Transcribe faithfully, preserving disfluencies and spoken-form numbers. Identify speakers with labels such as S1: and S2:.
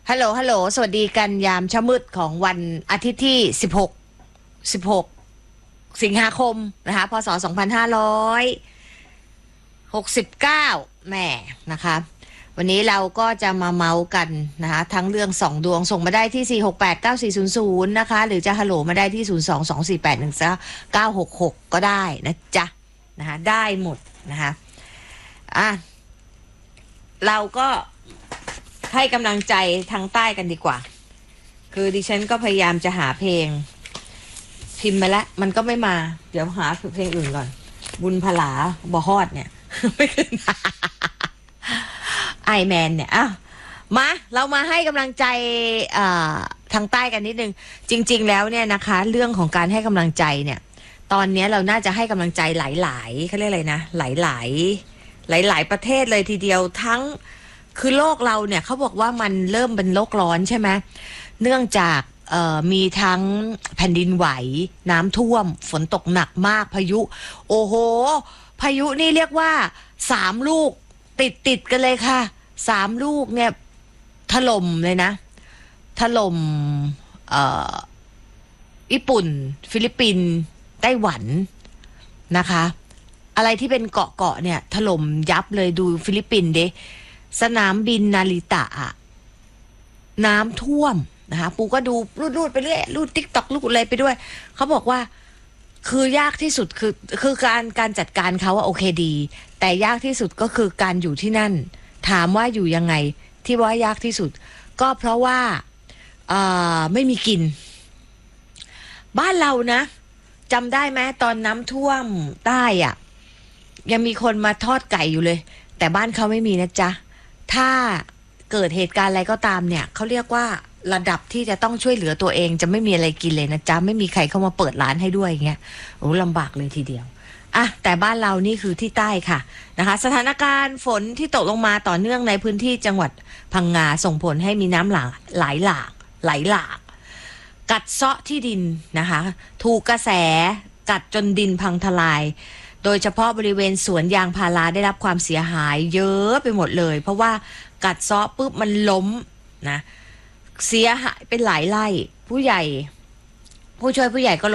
S1: ฮัลโหลฮัลโหลสวัสดีกันยามเช้ามืดของวันอาทิตย์ที่สิบหก สิบหกสิงหาคมนะคะพศสองพันห้าร้อยหกสิบเก้าแม่นะคะวันนี้เราก็จะมาเมาส์กันนะคะทั้งเรื่องสองดวงส่งมาได้ที่ สี่ หก แปด เก้า สี่ ศูนย์ ศูนย์ นะคะหรือจะฮัลโหลมาได้ที่ ศูนย์ สอง สอง สี่ แปด หนึ่ง เก้า หก หก ก็ได้นะจ๊ะนะคะได้หมดนะคะอ่ะเราก็ให้กำลังใจทางใต้กันดีกว่าคือดิฉันก็พยายามจะหาเพลงพิมพ์มาแล้วมันก็ไม่มาเดี๋ยวหาเพลงอื่นก่อนบุญพลาบอฮอดเนี่ย ไม่ขึ้น ไอแมนเนี่ยอ้าวมาเรามาให้กำลังใจทางใต้กันนิดนึงจริงๆแล้วเนี่ยนะคะเรื่องของการให้กำลังใจเนี่ยตอนนี้เราน่าจะให้กำลังใจหลายๆเขาเรียกอะไรนะหลายๆหลายๆประเทศเลยทีเดียวทั้งคือโลกเราเนี่ยเขาบอกว่ามันเริ่มเป็นโลกร้อนใช่ไหมเนื่องจากมีทั้งแผ่นดินไหวน้ำท่วมฝนตกหนักมากพายุโอ้โหพายุนี่เรียกว่าสามลูกติดติดกันเลยค่ะสามลูกเนี่ยถล่มเลยนะถล่มญี่ปุ่นฟิลิปปินส์ไต้หวันนะคะอะไรที่เป็นเกาะเกาะเนี่ยถล่มยับเลยดูฟิลิปปินส์ดิสนามบินนาริตะน้ำท่วมนะคะปูก็ดูรูดๆไปเรื่อยรูดติ๊กต็อกรูดอะไรไปด้วยเขาบอกว่าคือยากที่สุดคือคือการการจัดการเขาว่าโอเคดีแต่ยากที่สุดก็คือการอยู่ที่นั่นถามว่าอยู่ยังไงที่ว่ายากที่สุดก็เพราะว่าไม่มีกินบ้านเรานะจำได้ไหมตอนน้ำท่วมใต้อ่ะยังมีคนมาทอดไก่อยู่เลยแต่บ้านเขาไม่มีนะจ๊ะถ้าเกิดเหตุการณ์อะไรก็ตามเนี่ยเขาเรียกว่าระดับที่จะต้องช่วยเหลือตัวเองจะไม่มีอะไรกินเลยนะจ๊ะไม่มีใครเข้ามาเปิดร้านให้ด้วยอย่างเงี้ยโอ้ลำบากเลยทีเดียวอ่ะแต่บ้านเรานี่คือที่ใต้ค่ะนะคะสถานการณ์ฝนที่ตกลงมาต่อเนื่องในพื้นที่จังหวัดพังงาส่งผลให้มีน้ำหลากไหลหลากไหลหลากกัดเซาะที่ดินนะคะถูกกระแสกัดจนดินพังทลายโดยเฉพาะบริเวณสวนยางพาราได้รับความเสียหายเยอะไปหมดเลยเพราะว่ากัดเซาะปุ๊บมันล้มนะเสียหายเป็นหลายไร่ผู้ใหญ่ผู้ช่วยผู้ใหญ่ก็